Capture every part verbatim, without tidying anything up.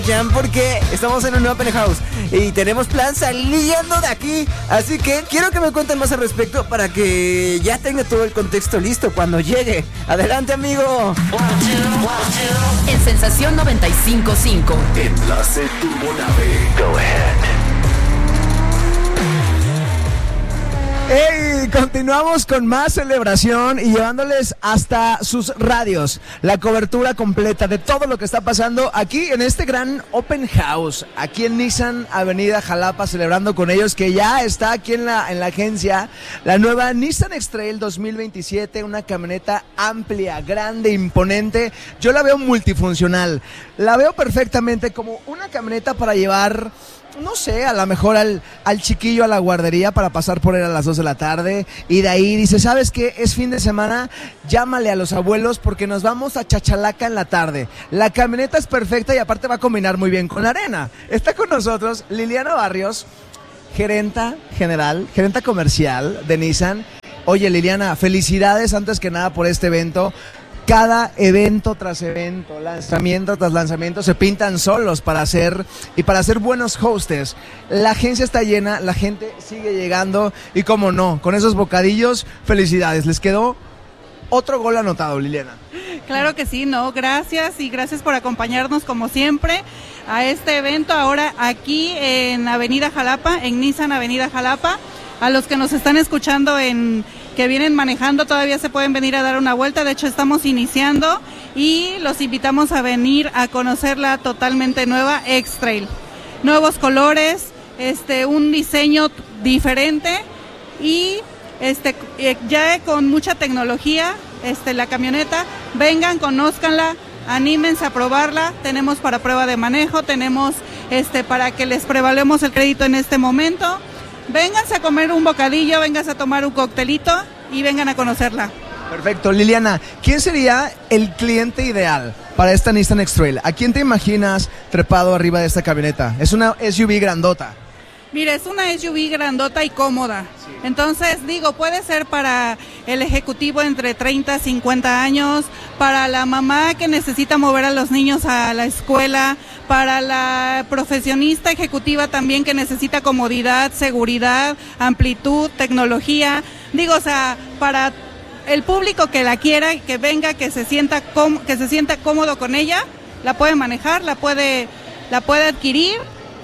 Porque estamos en un Open House y tenemos plan saliendo de aquí, así que quiero que me cuenten más al respecto para que ya tenga todo el contexto listo cuando llegue. Adelante, amigo. En Sensación noventa y cinco punto cinco. Enlace Turbonave. Go ahead. Hey, continuamos con más celebración y llevándoles hasta sus radios la cobertura completa de todo lo que está pasando aquí en este gran Open House, aquí en Nissan Avenida Jalapa, celebrando con ellos que ya está aquí en la, en la agencia la nueva Nissan X-Trail dos mil veintisiete, una camioneta amplia, grande, imponente. Yo la veo multifuncional, la veo perfectamente como una camioneta para llevar, no sé, a lo mejor al, al chiquillo a la guardería para pasar por él a las dos de la tarde y de ahí dice, ¿sabes qué? Es fin de semana, llámale a los abuelos porque nos vamos a Chachalaca en la tarde. La camioneta es perfecta y aparte va a combinar muy bien con la arena. Está con nosotros Liliana Barrios, gerenta general, gerenta comercial de Nissan. Oye, Liliana, felicidades antes que nada por este evento. Cada evento tras evento, lanzamiento tras lanzamiento, se pintan solos para hacer y para ser buenos hostess. La agencia está llena, la gente sigue llegando y cómo no, con esos bocadillos, felicidades. Les quedó otro gol anotado, Liliana. Claro que sí, no, gracias y gracias por acompañarnos como siempre a este evento ahora aquí en Avenida Jalapa, en Nissan Avenida Jalapa. A los que nos están escuchando en que vienen manejando todavía se pueden venir a dar una vuelta, de hecho estamos iniciando y los invitamos a venir a conocer la totalmente nueva X-Trail. Nuevos colores, este, un diseño diferente y este, ya con mucha tecnología, este, la camioneta, vengan, conózcanla, anímense a probarla, tenemos para prueba de manejo, tenemos este, para que les prevalemos el crédito en este momento. Vénganse a comer un bocadillo, vénganse a tomar un coctelito y vengan a conocerla. Perfecto. Liliana, ¿quién sería el cliente ideal para esta Nissan X-Trail? ¿A quién te imaginas trepado arriba de esta camioneta? Es una S U V grandota. Mira, es una S U V grandota y cómoda. Sí. Entonces, digo, puede ser para el ejecutivo entre treinta, cincuenta años, para la mamá que necesita mover a los niños a la escuela, para la profesionista ejecutiva también que necesita comodidad, seguridad, amplitud, tecnología. Digo, o sea, para el público que la quiera, que venga, que se sienta com- que se sienta cómodo con ella, la puede manejar, la puede, la puede adquirir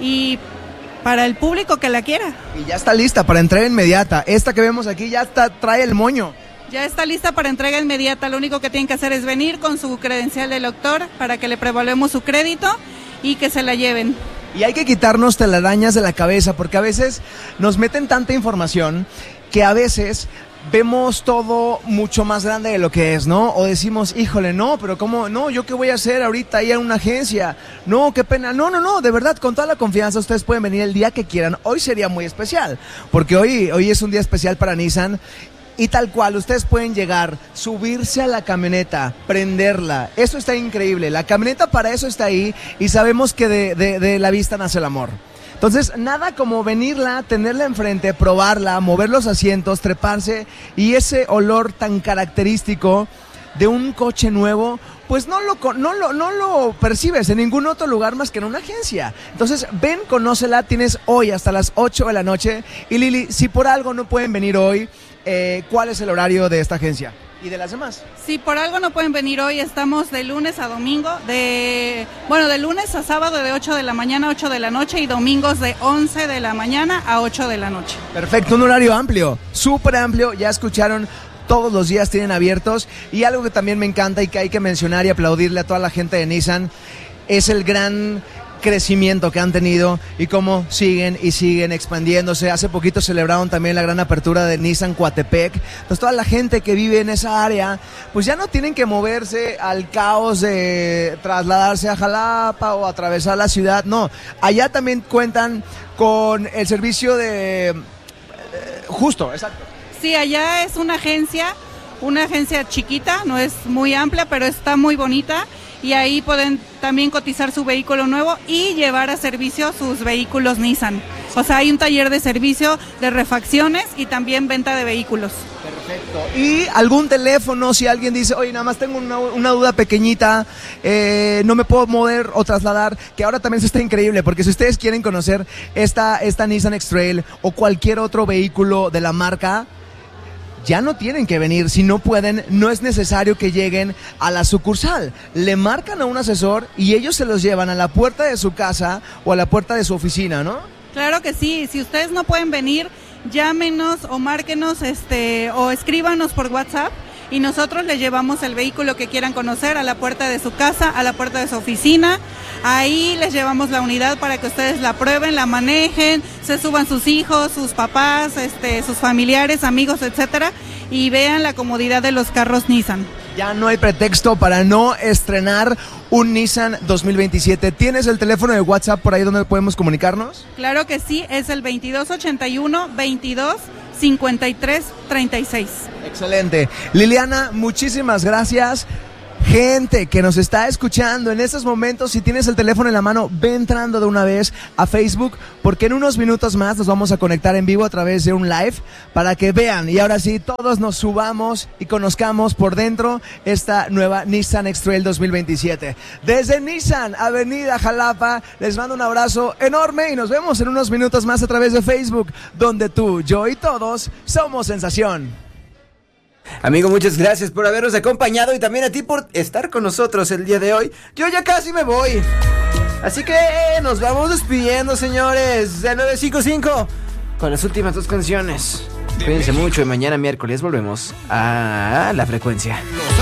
y para el público que la quiera. Y ya está lista para entrega inmediata. Esta que vemos aquí ya está, trae el moño. Ya está lista para entrega inmediata. Lo único que tienen que hacer es venir con su credencial de lector para que le prevalemos su crédito y que se la lleven. Y hay que quitarnos telarañas de la cabeza porque a veces nos meten tanta información que a veces vemos todo mucho más grande de lo que es, ¿no? O decimos, híjole, no, pero ¿cómo? No, ¿yo qué voy a hacer ahorita ahí en una agencia? No, qué pena. No, no, no, de verdad, con toda la confianza, ustedes pueden venir el día que quieran. Hoy sería muy especial, porque hoy, hoy es un día especial para Nissan. Y tal cual, ustedes pueden llegar, subirse a la camioneta, prenderla. Eso está increíble. La camioneta para eso está ahí y sabemos que de, de, de la vista nace el amor. Entonces, nada como venirla, tenerla enfrente, probarla, mover los asientos, treparse y ese olor tan característico de un coche nuevo, pues no lo, no lo, no lo percibes en ningún otro lugar más que en una agencia. Entonces, ven, conócela, tienes hoy hasta las ocho de la noche. Y Lili, si por algo no pueden venir hoy, eh, ¿cuál es el horario de esta agencia? ¿Y de las demás? Si por algo no pueden venir hoy, estamos de lunes a domingo, de bueno, de lunes a sábado de ocho de la mañana a ocho de la noche y domingos de once de la mañana a ocho de la noche. Perfecto, un horario amplio, súper amplio, ya escucharon, todos los días tienen abiertos. Y algo que también me encanta y que hay que mencionar y aplaudirle a toda la gente de Nissan es el gran crecimiento que han tenido y cómo siguen y siguen expandiéndose. Hace poquito celebraron también la gran apertura de Nissan Coatepec. Entonces toda la gente que vive en esa área pues ya no tienen que moverse al caos de trasladarse a Jalapa o atravesar la ciudad, no, allá también cuentan con el servicio de eh, justo, exacto. Sí, allá es una agencia, una agencia chiquita, no es muy amplia, pero está muy bonita. Y ahí pueden también cotizar su vehículo nuevo y llevar a servicio sus vehículos Nissan. O sea, hay un taller de servicio de refacciones y también venta de vehículos. Perfecto. Perfecto. Y algún teléfono, si alguien dice, oye, nada más tengo una, una duda pequeñita, eh, no me puedo mover o trasladar, que ahora también eso está increíble, porque si ustedes quieren conocer esta, esta Nissan X-Trail o cualquier otro vehículo de la marca, ya no tienen que venir. Si no pueden, no es necesario que lleguen a la sucursal. Le marcan a un asesor y ellos se los llevan a la puerta de su casa o a la puerta de su oficina, ¿no? Claro que sí. Si ustedes no pueden venir, llámenos o márquenos este, o escríbanos por WhatsApp y nosotros les llevamos el vehículo que quieran conocer a la puerta de su casa, a la puerta de su oficina. Ahí les llevamos la unidad para que ustedes la prueben, la manejen, se suban sus hijos, sus papás, este, sus familiares, amigos, etcétera, y vean la comodidad de los carros Nissan. Ya no hay pretexto para no estrenar un Nissan dos mil veintisiete. ¿Tienes el teléfono de WhatsApp por ahí donde podemos comunicarnos? Claro que sí, es el veintidós ochenta y uno, veintidós cincuenta y tres treinta y seis. Excelente. Liliana, muchísimas gracias. Gente que nos está escuchando en estos momentos, si tienes el teléfono en la mano, ve entrando de una vez a Facebook, porque en unos minutos más nos vamos a conectar en vivo a través de un live para que vean y ahora sí todos nos subamos y conozcamos por dentro esta nueva Nissan X-Trail dos mil veintisiete. Desde Nissan Avenida Jalapa les mando un abrazo enorme y nos vemos en unos minutos más a través de Facebook, donde tú, yo y todos somos sensación. Amigo, muchas gracias por habernos acompañado y también a ti por estar con nosotros el día de hoy. Yo ya casi me voy, así que nos vamos despidiendo, señores, de nueve cinco cinco con las últimas dos canciones. Cuídense mucho y mañana miércoles volvemos a La Frecuencia.